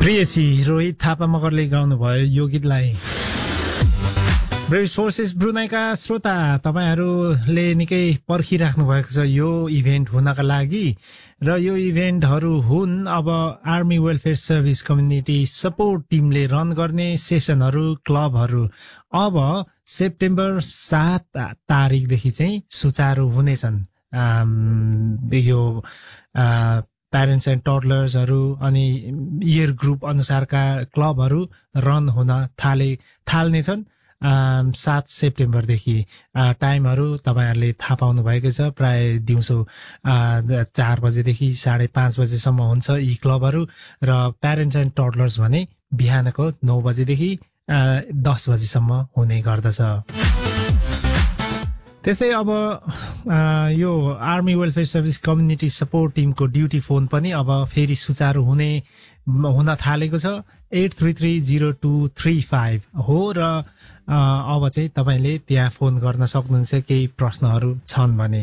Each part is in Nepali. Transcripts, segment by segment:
प्रेयसी रोहित थापा मगरले गाउनुभयो यो गीतलाई। ब्रेविस फोर्सेस ब्रुनाईका श्रोता तपाईहरूले निकै पर्खिराख्नु भएको छ यो इभेन्ट हुनका लागि र यो इभेन्टहरू हुन् अब army welfare service community support टिमले रन गर्ने सेसनहरू क्लबहरू अब सेप्टेम्बर 7 तारिकदेखि चाहिँ सुचारू हुनेछन्। यो प्यारेन्ट्स एन्ड टडलर्सहरू अनि इयर ग्रुप अनुसारका क्लबहरू रन हुन थाल्नेछन् 7 सेप्टेम्बरदेखि। टाइमहरू तपाईँहरूले थाहा पाउनु भएको छ, प्राय दिउँसो 4 बजेदेखि 5:30 बजेसम्म हुन्छ यी क्लबहरू र प्यारेन्ट्स एन्ड टडलर्स भने बिहानको 9 बजेदेखि 10 बजेसम्म हुने गर्दछ। त्यस्तै अब यो army welfare service community support टिमको ड्युटी फोन पनि अब फेरि सुचारू हुन थालेको छ। 833025 हो र अब चाहिँ तपाईँले त्यहाँ फोन गर्न सक्नुहुन्छ केही प्रश्नहरू छन् भने।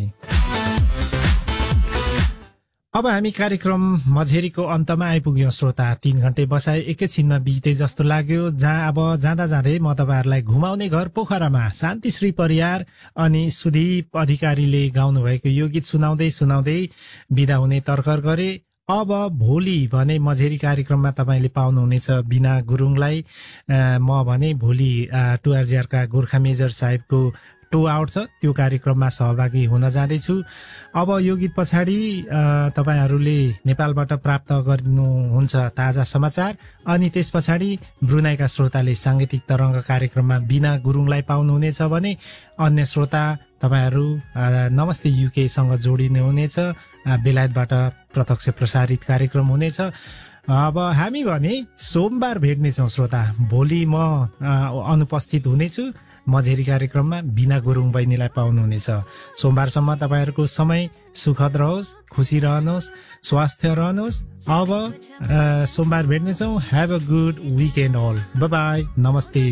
अब हामी कार्यक्रम मझेरीको अन्तमा आइपुग्यौं श्रोता। 3 घण्टे बसाइ एकैछिनमा बिते जस्तो लाग्यो। अब जाँदा जाँदै म तपाईँहरूलाई घुमाउने घर पोखरामा शान्तिश्री परियार अनि सुदीप अधिकारीले गाउनु भएको यो गीत सुनाउँदै बिदा हुने तर्कर गरे। अब भोलि भने मझेरी कार्यक्रममा तपाईँले पाउनुहुनेछ बिना गुरुङलाई। म भने भोलि टुआरजिआरका गोर्खा मेजर साहेबको टु आउट छ, त्यो कार्यक्रममा सहभागी हुन जाँदैछु। अब यो गीत पछाडि तपाईँहरूले नेपालबाट प्राप्त गर्नुहुन्छ ताजा समाचार अनि त्यस पछाडि ब्रुनाईका श्रोताले साङ्गीतिक तरङ्ग कार्यक्रममा बिना गुरुङलाई पाउनुहुनेछ भने अन्य श्रोता तपाईँहरू नमस्ते युके सँग जोडिने हुनेछ। बेलायतबाट प्रत्यक्ष प्रसारित कार्यक्रम हुनेछ। अब हामी भने सोमबार भेट्नेछौँ श्रोता। भोलि म अनुपस्थित हुनेछु मझेरी कार्यक्रममा, बिना गुरुङ बहिनीलाई पाउनुहुनेछ। सोमबारसम्म तपाईँहरूको समय सुखद रहोस्, खुसी रहनुहोस्, स्वास्थ्य रहनुहोस्। अब सोमबार भेट्नेछौँ। Have a good weekend all. By by, नमस्ते।